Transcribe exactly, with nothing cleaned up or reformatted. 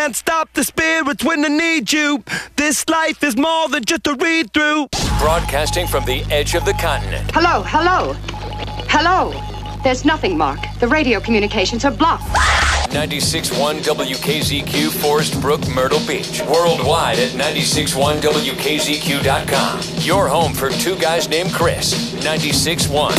can't stop the spirits when they need you. This life is more than just a read-through. Broadcasting from the edge of the continent. Hello, hello, hello. There's nothing, Mark. The radio communications are blocked. ninety-six point one W K Z Q, Forest Brook, Myrtle Beach. Worldwide at ninety-six point one W K Z Q dot com. Your home for two guys named Chris. ninety-six point one.